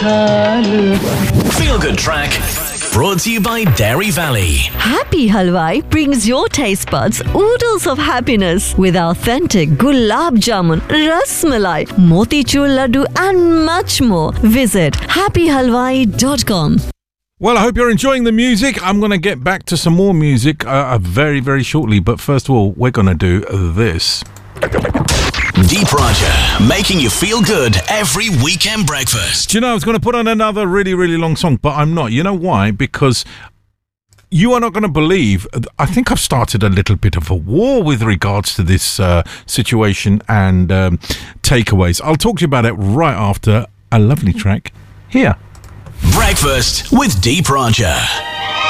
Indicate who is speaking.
Speaker 1: Feel Good Track, brought to you by Dairy Valley.
Speaker 2: Happy Halwai brings your taste buds oodles of happiness with authentic gulab jamun, ras malai, motichur laddu and much more. Visit happyhalwai.com.
Speaker 3: Well, I hope you're enjoying the music. I'm going to get back to some more music very, very shortly. But first of all, we're going to do this.
Speaker 1: Deep Roger, making you feel good every weekend breakfast.
Speaker 3: Do you know, I was going to put on another really, really long song, but I'm not. You know why? Because you are not going to believe, I think I've started a little bit of a war with regards to this situation and takeaways. I'll talk to you about it right after a lovely track here.
Speaker 1: Breakfast with Deep Roger.